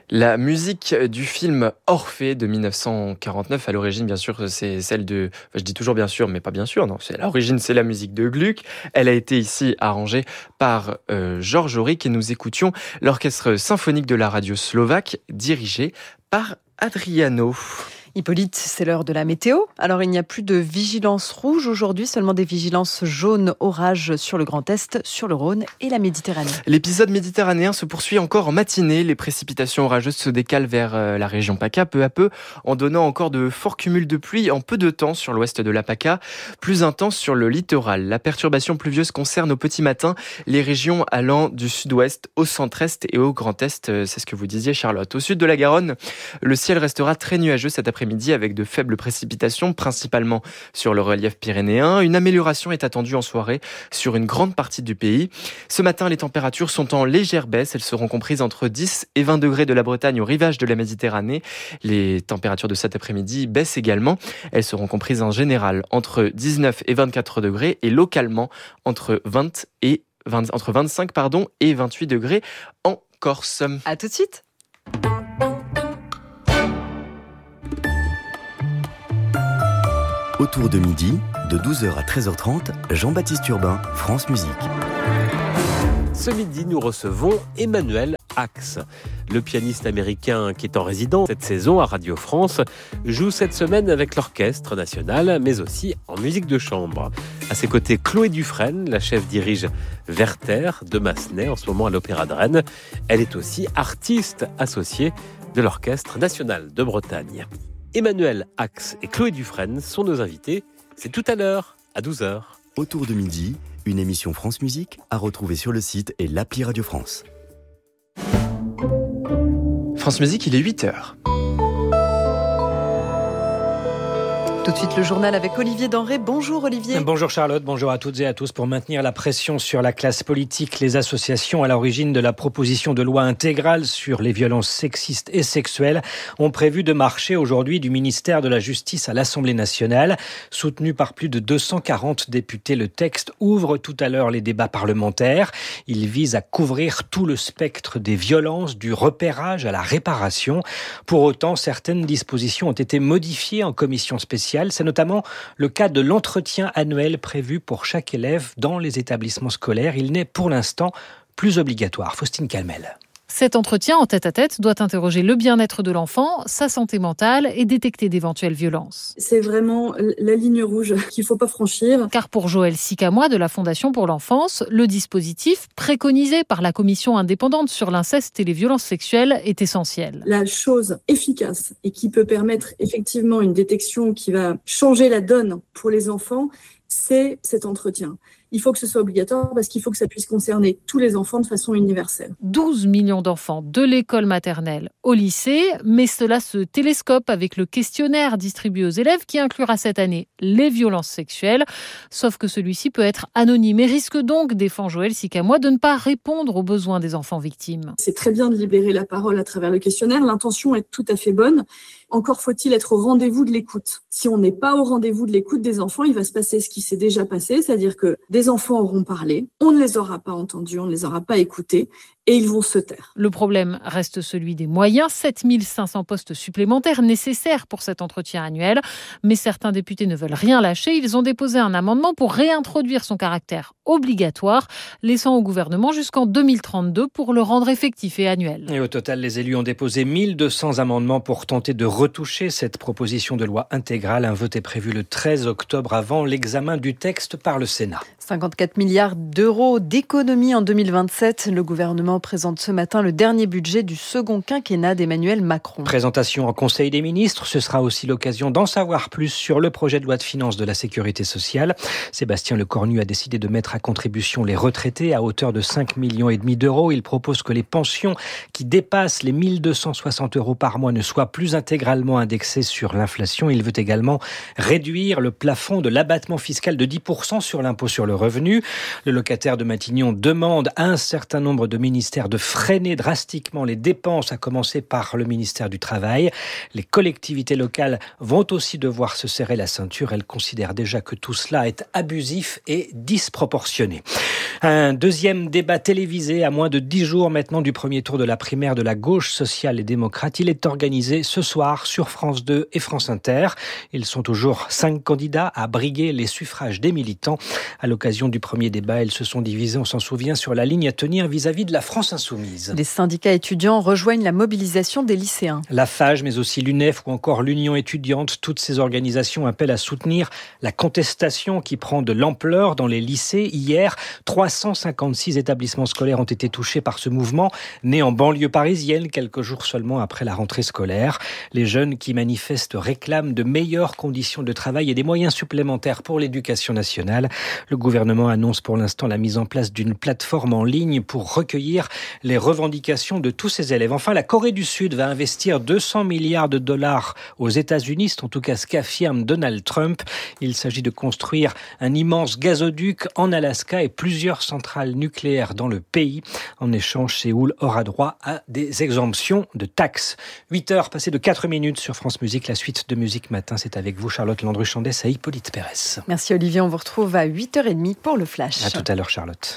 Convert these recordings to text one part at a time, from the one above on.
La musique du film Orphée de 1949, à l'origine, bien sûr, c'est celle de... je dis toujours bien sûr, mais pas bien sûr, non. À l'origine, c'est la musique de Gluck. Elle a été ici arrangée par Georges Auric et nous écoutions l'orchestre symphonique de la radio slovaque, dirigé par Adriano. Hippolyte, c'est l'heure de la météo. Alors, il n'y a plus de vigilance rouge aujourd'hui, seulement des vigilances jaunes orage sur le Grand Est, sur le Rhône et la Méditerranée. L'épisode méditerranéen se poursuit encore en matinée. Les précipitations orageuses se décalent vers la région PACA peu à peu, en donnant encore de forts cumuls de pluie en peu de temps sur l'ouest de la PACA, plus intense sur le littoral. La perturbation pluvieuse concerne au petit matin les régions allant du sud-ouest au centre-est et au Grand Est. C'est ce que vous disiez, Charlotte. Au sud de la Garonne, le ciel restera très nuageux cet après-midi avec de faibles précipitations, principalement sur le relief pyrénéen. Une amélioration est attendue en soirée sur une grande partie du pays. Ce matin, les températures sont en légère baisse. Elles seront comprises entre 10 et 20 degrés de la Bretagne au rivage de la Méditerranée. Les températures de cet après-midi baissent également. Elles seront comprises en général entre 19 et 24 degrés et localement entre 25 et 28 degrés en Corse. À tout de suite. Autour de midi, de 12h à 13h30, Jean-Baptiste Urbain, France Musique. Ce midi, nous recevons Emmanuel Ax. Le pianiste américain qui est en résidence cette saison à Radio France joue cette semaine avec l'Orchestre National, mais aussi en musique de chambre. À ses côtés, Chloé Dufresne, la chef dirige Werther de Massenet, en ce moment à l'Opéra de Rennes. Elle est aussi artiste associée de l'Orchestre National de Bretagne. Emmanuel Ax et Chloé Dufresne sont nos invités. C'est tout à l'heure, à 12h. Autour de midi, une émission France Musique à retrouver sur le site et l'appli Radio France. France Musique, il est 8h. Tout de suite, le journal avec Olivier Denré. Bonjour Olivier. Bonjour Charlotte, bonjour à toutes et à tous. Pour maintenir la pression sur la classe politique, les associations à l'origine de la proposition de loi intégrale sur les violences sexistes et sexuelles ont prévu de marcher aujourd'hui du ministère de la Justice à l'Assemblée nationale. Soutenu par plus de 240 députés, le texte ouvre tout à l'heure les débats parlementaires. Il vise à couvrir tout le spectre des violences, du repérage à la réparation. Pour autant, certaines dispositions ont été modifiées en commission spéciale. C'est notamment le cas de l'entretien annuel prévu pour chaque élève dans les établissements scolaires. Il n'est pour l'instant plus obligatoire. Faustine Calmel. Cet entretien en tête-à-tête doit interroger le bien-être de l'enfant, sa santé mentale et détecter d'éventuelles violences. C'est vraiment la ligne rouge qu'il ne faut pas franchir. Car pour Joël Sicamois de la Fondation pour l'enfance, le dispositif préconisé par la commission indépendante sur l'inceste et les violences sexuelles est essentiel. La chose efficace et qui peut permettre effectivement une détection qui va changer la donne pour les enfants, c'est cet entretien. Il faut que ce soit obligatoire parce qu'il faut que ça puisse concerner tous les enfants de façon universelle. 12 millions d'enfants de l'école maternelle au lycée, mais cela se télescope avec le questionnaire distribué aux élèves qui inclura cette année les violences sexuelles. Sauf que celui-ci peut être anonyme et risque donc, défend Joël Sicamois, de ne pas répondre aux besoins des enfants victimes. C'est très bien de libérer la parole à travers le questionnaire. L'intention est tout à fait bonne. Encore faut-il être au rendez-vous de l'écoute. Si on n'est pas au rendez-vous de l'écoute des enfants, il va se passer ce qui s'est déjà passé, c'est-à-dire que des enfants auront parlé, on ne les aura pas entendus, on ne les aura pas écoutés, et ils vont se taire. Le problème reste celui des moyens, 7500 postes supplémentaires nécessaires pour cet entretien annuel. Mais certains députés ne veulent rien lâcher. Ils ont déposé un amendement pour réintroduire son caractère obligatoire, laissant au gouvernement jusqu'en 2032 pour le rendre effectif et annuel. Et au total, les élus ont déposé 1200 amendements pour tenter de retoucher cette proposition de loi intégrale. Un vote est prévu le 13 octobre avant l'examen du texte par le Sénat. 54 milliards d'euros d'économies en 2027. Le gouvernement présente ce matin le dernier budget du second quinquennat d'Emmanuel Macron. Présentation en Conseil des ministres. Ce sera aussi l'occasion d'en savoir plus sur le projet de loi de finances de la Sécurité sociale. Sébastien Lecornu a décidé de mettre à contribution les retraités à hauteur de 5,5 millions d'euros. Il propose que les pensions qui dépassent les 1260 euros par mois ne soient plus intégralement indexées sur l'inflation. Il veut également réduire le plafond de l'abattement fiscal de 10% sur l'impôt sur le revenu. Le locataire de Matignon demande à un certain nombre de ministères ministère de freiner drastiquement les dépenses, à commencer par le ministère du Travail. Les collectivités locales vont aussi devoir se serrer la ceinture. Elles considèrent déjà que tout cela est abusif et disproportionné. Un deuxième débat télévisé à moins de 10 jours maintenant du premier tour de la primaire de la gauche sociale et démocrate. Il est organisé ce soir sur France 2 et France Inter. Ils sont toujours 5 candidats à briguer les suffrages des militants. À l'occasion du premier débat, ils se sont divisés, on s'en souvient, sur la ligne à tenir vis-à-vis de la France insoumise. Les syndicats étudiants rejoignent la mobilisation des lycéens. La FAGE, mais aussi l'UNEF ou encore l'Union étudiante, toutes ces organisations appellent à soutenir la contestation qui prend de l'ampleur dans les lycées. Hier, 356 établissements scolaires ont été touchés par ce mouvement, né en banlieue parisienne, quelques jours seulement après la rentrée scolaire. Les jeunes qui manifestent réclament de meilleures conditions de travail et des moyens supplémentaires pour l'éducation nationale. Le gouvernement annonce pour l'instant la mise en place d'une plateforme en ligne pour recueillir les revendications de tous ces élèves. Enfin, la Corée du Sud va investir 200 milliards de dollars aux États-Unis, c'est en tout cas ce qu'affirme Donald Trump. Il s'agit de construire un immense gazoduc en Alaska et plusieurs centrales nucléaires dans le pays. En échange, Séoul aura droit à des exemptions de taxes. 8h passées de 4 minutes sur France Musique. La suite de Musique Matin, c'est avec vous, Charlotte Landru-Chandès et Hippolyte Pérès. Merci Olivier, on vous retrouve à 8h30 pour le Flash. À tout à l'heure, Charlotte.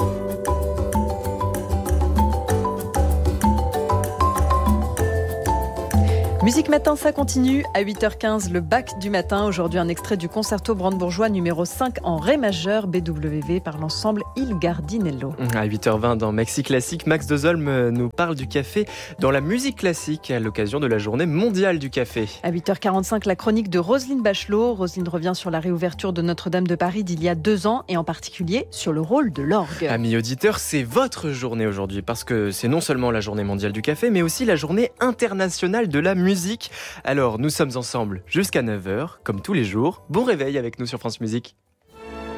Musique Matin, ça continue. À 8h15, le bac du matin. Aujourd'hui, un extrait du concerto brandebourgeois numéro 5 en ré majeur, BWV, par l'ensemble Il Gardinello. À 8h20, dans Maxi Classique, Max Dezolm nous parle du café dans la musique classique à l'occasion de la journée mondiale du café. À 8h45, la chronique de Roselyne Bachelot. Roselyne revient sur la réouverture de Notre-Dame de Paris d'il y a 2 ans et en particulier sur le rôle de l'orgue. Amis auditeurs, c'est votre journée aujourd'hui parce que c'est non seulement la journée mondiale du café, mais aussi la journée internationale de la musique. Alors, nous sommes ensemble jusqu'à 9h, comme tous les jours. Bon réveil avec nous sur France Musique.